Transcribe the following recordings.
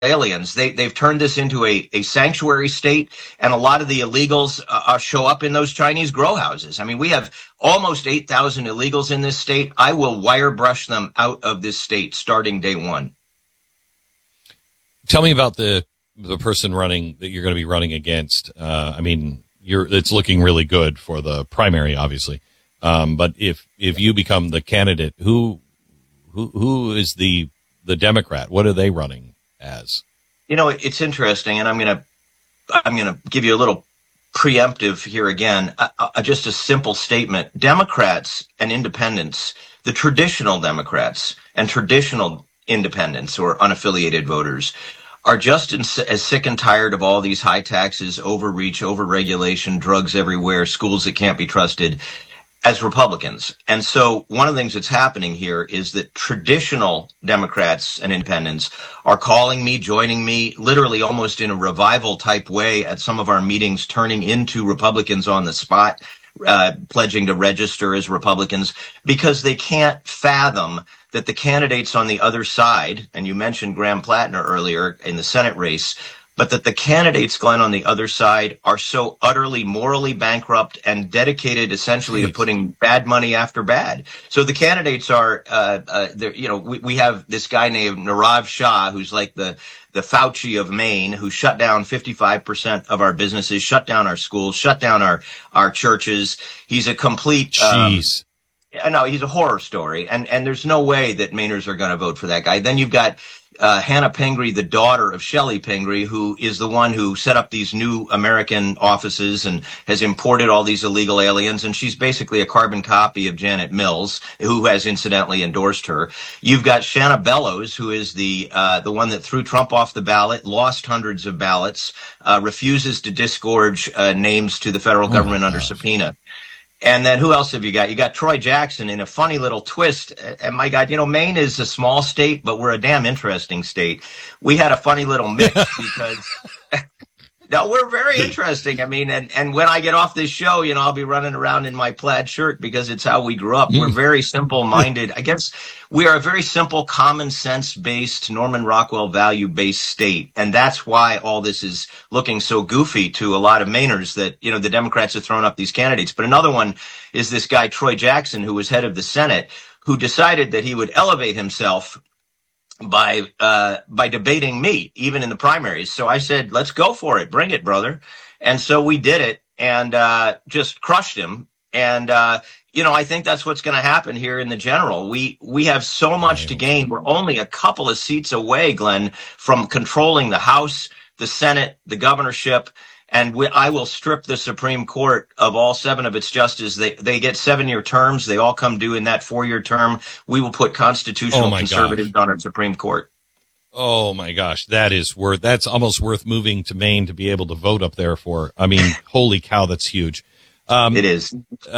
aliens. They've turned this into a sanctuary state, and a lot of the illegals show up in those Chinese grow houses. I mean, we have almost 8,000 illegals in this state. I will wire brush them out of this state starting day one. Tell me about the person running that you're going to be running against. It's looking really good for the primary, obviously. But if you become the candidate, who is the Democrat? What are they running as? It's interesting, and I'm gonna give you a little preemptive here again. Just a simple statement: Democrats and independents, the traditional Democrats and traditional independents or unaffiliated voters, are just as sick and tired of all these high taxes, overreach, overregulation, drugs everywhere, schools that can't be trusted, as Republicans. And so one of the things that's happening here is that traditional Democrats and independents are calling me, joining me, literally almost in a revival type way at some of our meetings, turning into Republicans on the spot, pledging to register as Republicans, because they can't fathom that the candidates on the other side, and you mentioned Graham Plattner earlier in the Senate race, but that the candidates, Glenn, on the other side are so utterly morally bankrupt and dedicated essentially to putting bad money after bad. So the candidates are, we have this guy named Nirav Shah, who's like the Fauci of Maine, who shut down 55% of our businesses, shut down our schools, shut down our churches. He's a complete... Jeez. No, he's a horror story, and there's no way that Mainers are going to vote for that guy. Then you've got Hannah Pingree, the daughter of Shelley Pingree, who is the one who set up these new American offices and has imported all these illegal aliens, and she's basically a carbon copy of Janet Mills, who has incidentally endorsed her. You've got Shanna Bellows, who is the one that threw Trump off the ballot, lost hundreds of ballots, refuses to disgorge names to the federal government under subpoena. And then who else have you got? You got Troy Jackson in a funny little twist. And my God, Maine is a small state, but we're a damn interesting state. We had a funny little mix because no, we're very interesting. I mean, and when I get off this show, I'll be running around in my plaid shirt because it's how we grew up. We're very simple minded. I guess we are a very simple, common sense based, Norman Rockwell value based state. And that's why all this is looking so goofy to a lot of Mainers that, the Democrats have thrown up these candidates. But another one is this guy, Troy Jackson, who was head of the Senate, who decided that he would elevate himself by debating me, even in the primaries. So I said, let's go for it. Bring it, brother. And so we did it and just crushed him. And, I think that's what's going to happen here in the general. We have so much to gain. We're only a couple of seats away, Glenn, from controlling the House, the Senate, the governorship. And I will strip the Supreme Court of all 7 of its justices. They get 7-year terms. They all come due in that 4-year term. We will put constitutional conservatives on our Supreme Court. Oh my gosh, that's almost worth moving to Maine to be able to vote up there for. I mean, holy cow, that's huge. It is.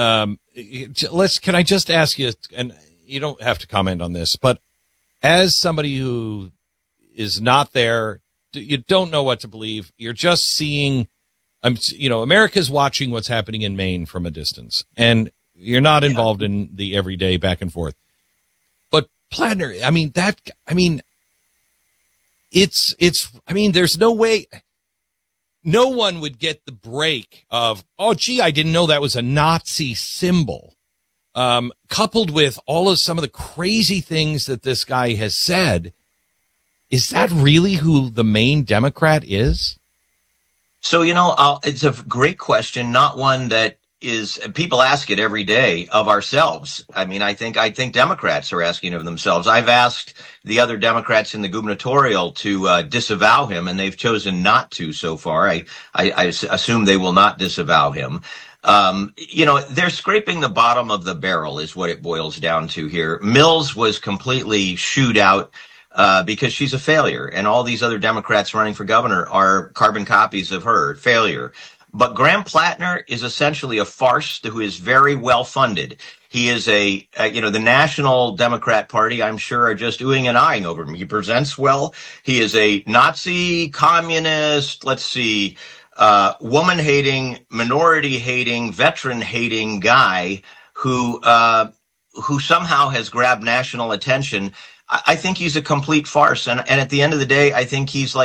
Can I just ask you, and you don't have to comment on this, but as somebody who is not there, you don't know what to believe. You're just seeing. America's watching what's happening in Maine from a distance, and you're not involved in the everyday back and forth. But Plattner, there's no way, no one would get the break of, oh, gee, I didn't know that was a Nazi symbol, coupled with some of the crazy things that this guy has said. Is that really who the Maine Democrat is? So, it's a great question, not one that is, people ask it every day of ourselves. I mean, I think Democrats are asking of themselves. I've asked the other Democrats in the gubernatorial to disavow him, and they've chosen not to so far. I assume they will not disavow him. They're scraping the bottom of the barrel is what it boils down to here. Mills was completely shooed out because she's a failure, and all these other Democrats running for governor are carbon copies of her. Failure. But Graham Plattner is essentially a farce who is very well funded. He is the National Democrat Party, I'm sure, are just oohing and eyeing over him. He presents well. He is a Nazi, communist, woman-hating, minority-hating, veteran-hating guy who somehow has grabbed national attention I think he's a complete farce. And at the end of the day, I think he's like